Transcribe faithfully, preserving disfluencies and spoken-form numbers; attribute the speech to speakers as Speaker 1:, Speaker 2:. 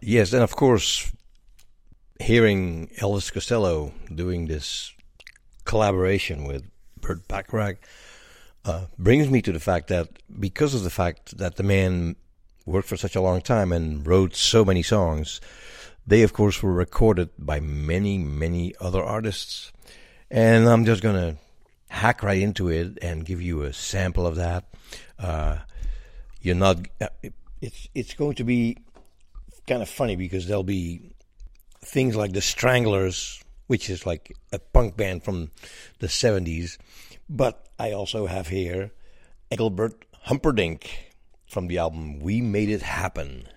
Speaker 1: Yes, and of course, hearing Elvis Costello doing this collaboration with Burt Bacharach uh, brings me to the fact that because of the fact that the man worked for such a long time and wrote so many songs, they, of course, were recorded by many, many other artists. And I'm just going to hack right into it and give you a sample of that. Uh, you're not... It's, it's going to be kind of funny because there'll be things like the Stranglers, which is like a punk band from the seventies. But I also have here Engelbert Humperdinck from the album We Made It Happen.